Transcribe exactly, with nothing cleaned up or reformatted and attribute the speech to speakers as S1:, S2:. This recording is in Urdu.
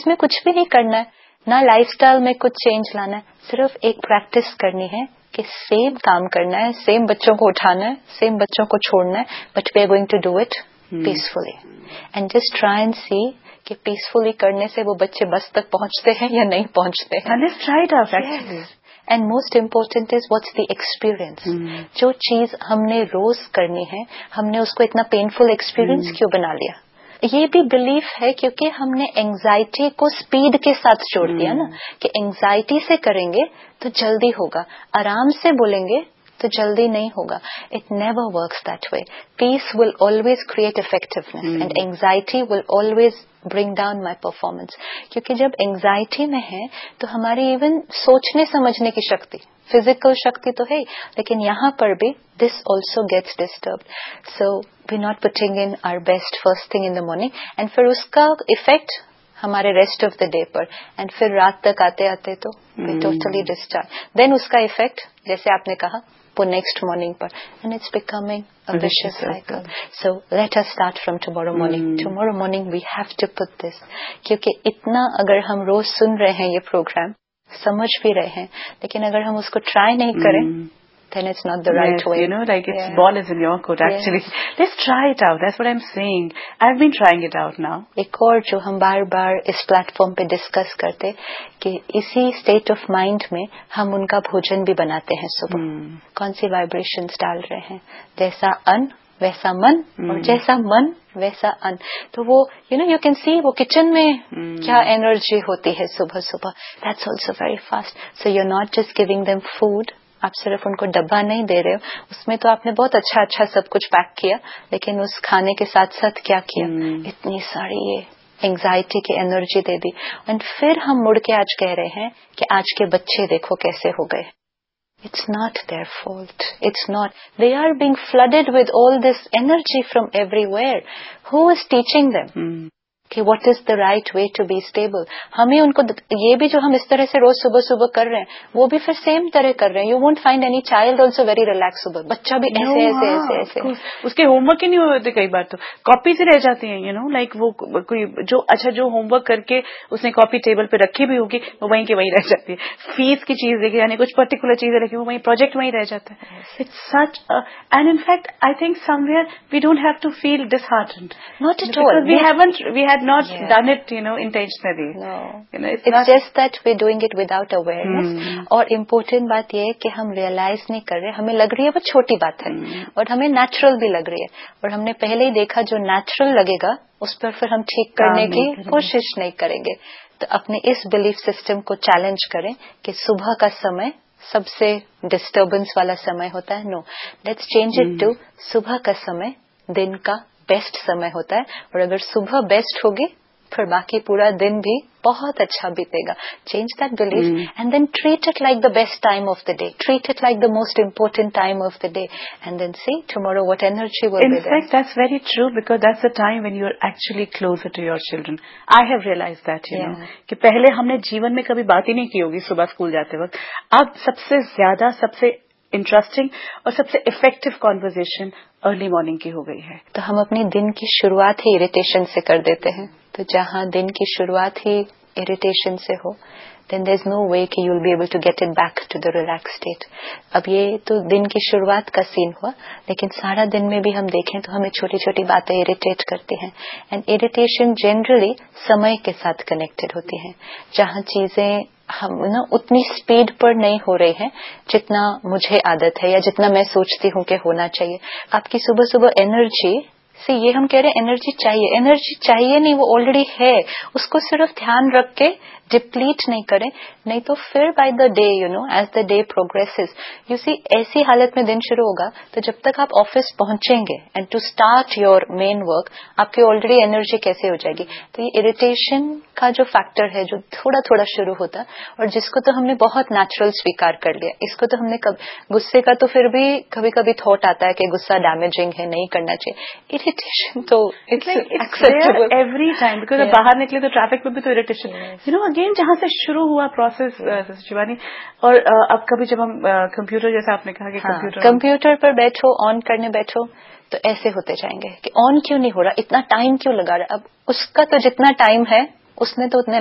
S1: اس میں کچھ بھی نہیں کرنا ہے, نہ لائف اسٹائل میں کچھ چینج لانا ہے, صرف ایک پریکٹس کرنی ہے کہ سیم کام کرنا ہے, سیم بچوں کو اٹھانا ہے, سیم بچوں کو چھوڑنا ہے, but we are going to do it peacefully and just try and سی کہ پیسفلی کرنے سے وہ بچے بس تک پہنچتے ہیں یا نہیں پہنچتے ہیں. And most important is what's the experience. جو چیز ہم نے روز کرنی ہے, ہم نے اس کو اتنا پینفل ایکسپیرئنس کیوں بنا لیا؟ یہ بھی بلیف ہے کیونکہ ہم نے اینگزائٹی کو اسپیڈ کے ساتھ جوڑ دیا نا, کہ اینگزائٹی سے کریں گے تو جلدی ہوگا, آرام سے بولیں گے تو جلدی نہیں ہوگا. It never works that way. Piece will always create effectiveness and anxiety will always bring down my performance. کیونکہ جب اینگزائٹی میں ہے تو ہماری ایون سوچنے سمجھنے کی شکتی, فزیکل شکتی تو ہے, لیکن یہاں پر بھی this also gets disturbed. So we not putting in are best first thing in the morning, and پھر اس کا افیکٹ ہمارے rest of the day per, and پھر رات تک آتے آتے تو وی ٹوٹلی ڈسچارج. دین اس کا افیکٹ جیسے آپ نے کہا وہ next morning per, and it's becoming a vicious cycle. So let us start from tomorrow morning. Mm. Tomorrow morning we have to put this. کیونکہ اتنا اگر ہم روز سن رہے ہیں یہ پروگرام, سمجھ بھی رہے ہیں, لیکن اگر ہم اس کو ٹرائی نہیں کریں then it's not the right
S2: yes,
S1: way.
S2: You know, like it's
S1: yeah.
S2: ball is in your court actually. Yes. Let's try it out. That's what I'm saying. I've been trying it out now.
S1: ایک اور جو ہم بار بار اس پلیٹ فارم پہ ڈسکس کرتے کہ اسی اسٹیٹ آف مائنڈ میں ہم ان کا بھوجن بھی بناتے ہیں صبح. hmm. کون سی وائبریشنز ڈال رہے ہیں, جیسا ان ویسا من, hmm. اور جیسا من ویسا ان. تو وہ you know you can see وہ کچن میں hmm. کیا انرجی ہوتی ہے صبح صبح. That's also very fast. So you are not just giving them food, آپ صرف ان کو ڈبہ نہیں دے رہے ہو, اس میں تو آپ نے بہت اچھا اچھا سب کچھ پیک کیا, لیکن اس کھانے کے ساتھ ساتھ کیا کیا, hmm. اتنی ساری یہ انگزائٹی کی انرجی دے دی. اینڈ پھر ہم مڑ کے آج کہہ رہے ہیں کہ آج کے بچے دیکھو کیسے ہو گئے. It's not their fault. It's not. They are being flooded with all this energy from everywhere. Who is teaching them? Hmm. کہ what is the right way to be stable. ہمیں ان کو یہ بھی جو ہم اس طرح سے روز صبح صبح کر رہے ہیں وہ بھی پھر سیم طرح کر رہے ہیں. You won't find any child also very relax صبح, بچہ بھی ایسے ایسے ایسے ایسے
S2: اس کے ہوم ورک ہی نہیں ہوتے, کئی بار تو کاپی سے رہ جاتی ہیں. یو نو لائک وہ کوئی جو اچھا جو ہوم ورک کر کے اس نے کاپی ٹیبل پہ رکھی بھی ہوگی وہ وہیں کی وہیں رہ جاتی ہے. فیس کی چیز دیکھی یعنی کچھ پرٹیکولر چیزیں رکھی وہ وہیں پروجیکٹ وہیں رہ جاتا ہے. It's such and in fact I think some where we don't have to feel dish ہارٹنڈ.
S1: Not at all.
S2: We haven't we had not done it you know intentionally.
S1: No,
S2: you know, it's,
S1: it's
S2: not...
S1: just that we're doing it without awareness. hmm. اور important بات یہ ہے کہ ہم ریئلائز نہیں کر رہے, ہمیں لگ رہی ہے وہ چھوٹی بات ہے hmm. اور ہمیں نیچرل بھی لگ رہی ہے, اور ہم نے پہلے ہی دیکھا جو نیچرل لگے گا اس پر پھر ہم ٹھیک کرنے کی کوشش نہیں کریں گے. تو اپنے اس بلیف سسٹم کو چیلنج کریں کہ صبح کا سمے سب سے ڈسٹربنس والا سمے ہوتا ہے. نو, لیٹس چینج اٹ ٹو صبح کا سمے دن کا بیسٹ سمے ہوتا ہے, اور اگر صبح بیسٹ ہوگی پھر باقی پورا دن بھی بہت اچھا بیتے گا. Change that belief and then treat it like the best time of the day, treat it like the most important time of the day, and then C tomorrow what energy will be there.
S2: In fact, that's very true because that's the time when you are actually closer to your children. I have realized that, you know, کہ پہلے ہم نے جیون میں کبھی بات ہی نہیں کی ہوگی صبح اسکول جاتے وقت. اب سب سے زیادہ سب سے انٹرسٹنگ اور سب سے افیکٹو کانورزیشن ارلی مارننگ کی ہو گئی ہے.
S1: تو ہم اپنی دن کی شروعات ہی اریٹیشن سے کر دیتے ہیں. تو جہاں دن کی شروعات ہی اریٹیشن سے ہو, then there is no way کہ you'll be able to get it back to the relaxed state. اب یہ تو دن کی شروعات کا سین ہوا, لیکن سارا دن میں بھی ہم دیکھیں تو ہمیں چھوٹی چھوٹی باتیں اریٹیٹ کرتی ہیں. اینڈ اریٹیشن جنرلی سمے کے ساتھ کنیکٹڈ ہوتی ہیں, جہاں چیزیں ہم نا اتنی اسپیڈ پر نہیں ہو رہی ہیں جتنا مجھے عادت ہے یا جتنا میں سوچتی ہوں کہ ہونا چاہیے. آپ کی صبح صبح انرجی سے یہ ہم کہہ رہے ہیں انرجی چاہیے, انرجی چاہیے نہیں, وہ آلریڈی ہے. اس کو صرف دھیان رکھ کے ڈپلیٹ نہیں کریں, نہیں تو پھر by the day you know as the day progresses you سی ایسی حالت میں دن شروع ہوگا تو جب تک آپ آفس پہنچیں گے and to start your main work آپ کی آلریڈی انرجی کیسے ہو جائے گی. تو یہ اریٹیشن کا جو فیکٹر ہے جو تھوڑا تھوڑا شروع ہوتا اور جس کو تو ہم نے بہت نیچرل سویکار کر لیا, اس کو تو ہم نے غصے کا تو پھر بھی کبھی کبھی تھاٹ آتا ہے کہ غصہ ڈیمیجنگ ہے, نہیں کرنا چاہیے. اریٹیشن تو
S2: ایوری ٹائم بیکاز باہر نکلے تو ٹریفک میں بھی تو اریٹیشن یو نو اگین جہاں سے شروع ہوا پروسیس شیوانی. اور اب کبھی جب ہم کمپیوٹر جیسا آپ نے کہا کہ کمپیوٹر
S1: کمپیوٹر پر بیٹھو آن کرنے بیٹھو تو ایسے ہوتے جائیں گے کہ آن کیوں نہیں ہو رہا, اتنا ٹائم کیوں لگا رہا. اب اس کا تو جتنا ٹائم ہے اس نے تو اتنے